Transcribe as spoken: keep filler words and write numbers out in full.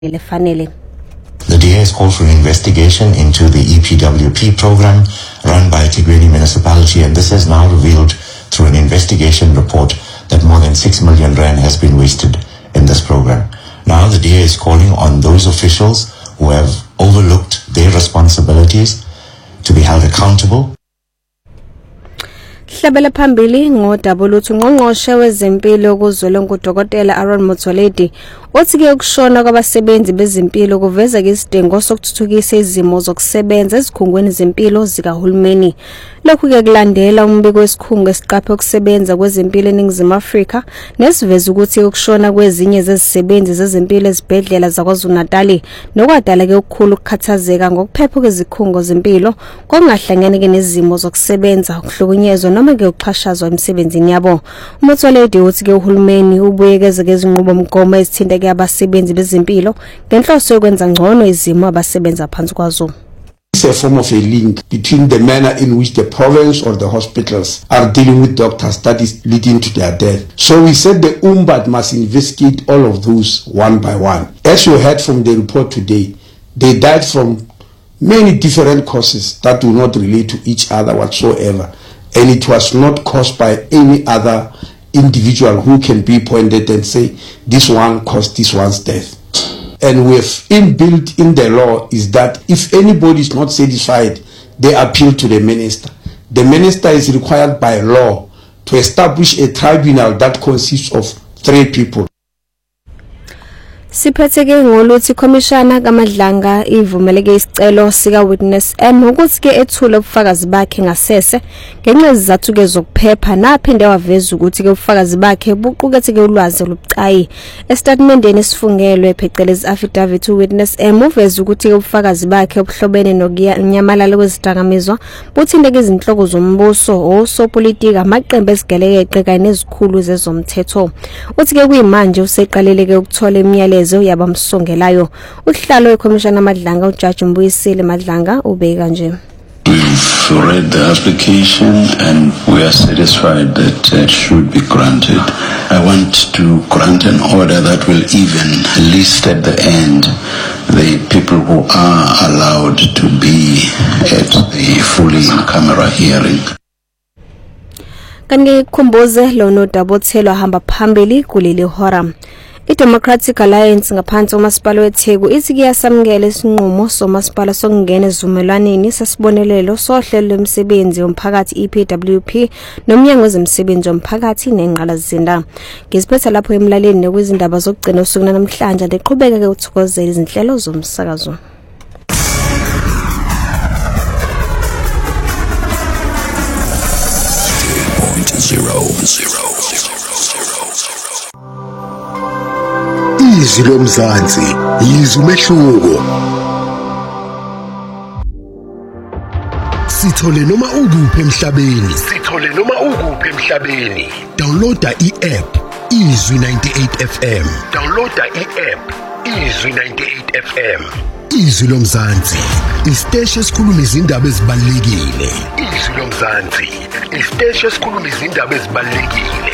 The D A has called for an investigation into the E P W P program run by eThekwini municipality, and this has now revealed through an investigation report that more than six million rand has been wasted in this program. Now the D A is calling on those officials who have overlooked their responsibilities to be held accountable. Hlabela phambili ngodabuluthi ungqongqoshe wezempilo kuzwelonke uDokotela Aaron Motsoaledi othi ke ukushona kwabasebenzi bezempilo kuveza isidingo sokuthuthukisa izimo zokusebenza ezikhungweni zempilo zikahulumeni. Lokhu ke kulandela umbiko wesikhungo esiqaphe ukusebenza kwezempilo eNingizimu Afrika nesiveza ukuthi ukushona kwezinye zezisebenzi zezempilo ezibhedlela zaKwaZulu-Natal nokwadala ke ukukhulu ukukhathazeka ngokuphepha kwezikhungo zempilo kongahlangene ke nezimo zokusebenza ukuhlukunyezwa noma ke ukuxhashazwa emsebenzini yabo. Motsoaledi uthi ke uhulumeni ubuyekeze ke izinqubo mgomo ezithinta ke abasebenzi bezempilo ngenhloso yokwenza ngcono izimo abasebenza phansi kwazo. It's a form of a link between the manner in which the province or the hospitals are dealing with doctors that is leading to their death. So we said the U M B A D must investigate all of those one by one. As you heard from the report today, they died from many different causes that do not relate to each other whatsoever. And it was not caused by any other individual who can be pointed and say, this one caused this one's death. And we have inbuilt in the law is that if anybody is not satisfied, they appeal to the minister. The minister is required by law to establish a tribunal that consists of three people. Siphetheke ngoluthi Commissioner kaMadlanga ivumeleke isicelo sika Witness M ukuthi ke ethule ubufakazi bakhe ngasese ngenxa yezizathu ke zokuphepha naphinde waveza ukuthi ke ubufakazi bakhe buqukethe ke ulwazi olubucayi. Estatementeni esifungelwe phecelezi affidavit Witness M uveza ukuthi ke ubufakazi bakhe obuhlobene nokunyamalala kwezidakamizwa buthinde ke izinhloko zombuso osopolitika amaqembu esigeleke kanye nezikhulu zezomthetho. Uthi ke kuyimanje useqalele ke ukuthola imiyalelo yabamsongelayo. Uhlalo weCommissioner Madlanga uJudge Mbuyisile Madlanga ubeka nje. We've read the application and we are satisfied that it should be granted. I want to grant an order that will even list at the end the people who are allowed to be at the fully camera hearing. Kange khumbuze lo nodabothelo hamba phambili kuleli hora. I-Democratic Alliance ngaphansi komasipala weTheku ithi kuyasamukela isinqumo somasipala sokungena ezivumelwaneni sasibonelelo sohlelo lomsebenzi womphakathi E P W P nomnyango wezemsebenzi womphakathi nengqalazinda. Ngiziphetha lapho emlaleni nekwizindaba zokugcina usuku namhlanje ndeqhubeka ke ukuthokozela izinhlelo zomsakazo. Izwi lomzansi yizwi umehluko. Sithole noma ukuphi emhlabeni. Sithole noma ukuphi emhlabeni. Downloada i-app Izwi ninety-eight F M. Downloada i-app Izwi ninety-eight F M. Izwi lomzansi isiteshi esikhuluma izindaba ezibalulekile. Izwi lomzansi isiteshi esikhuluma izindaba ezibalulekile.